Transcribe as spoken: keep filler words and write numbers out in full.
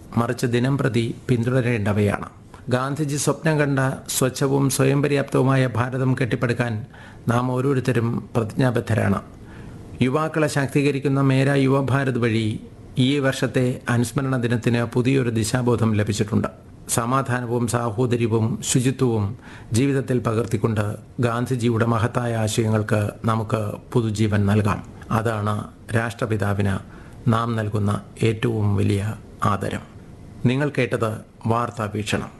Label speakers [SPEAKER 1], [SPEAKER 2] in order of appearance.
[SPEAKER 1] മറിച്ച് ദിനം പ്രതി പിന്തുടരേണ്ടവയാണ്. ഗാന്ധിജി സ്വപ്നം കണ്ട സ്വച്ഛവും സ്വയം പര്യാപ്തവുമായ ഭാരതം കെട്ടിപ്പടുക്കാൻ നാം ഓരോരുത്തരും പ്രതിജ്ഞാബദ്ധരാണ്. യുവാക്കളെ ശാക്തീകരിക്കുന്ന മേരാ യുവഭാരത് വഴി ഈ വർഷത്തെ അനുസ്മരണ ദിനത്തിന് പുതിയൊരു ദിശാബോധം ലഭിച്ചിട്ടുണ്ട്. സമാധാനവും സാഹോദര്യവും ശുചിത്വവും ജീവിതത്തിൽ പകർത്തിക്കൊണ്ട് ഗാന്ധിജിയുടെ മഹത്തായ ആശയങ്ങൾക്ക് നമുക്ക് പുതുജീവൻ നൽകാം. അതാണ് രാഷ്ട്രപിതാവിന് നാം നൽകുന്ന ഏറ്റവും വലിയ ആദരം. നിങ്ങൾ കേട്ടത് വാർത്താ വീക്ഷണം.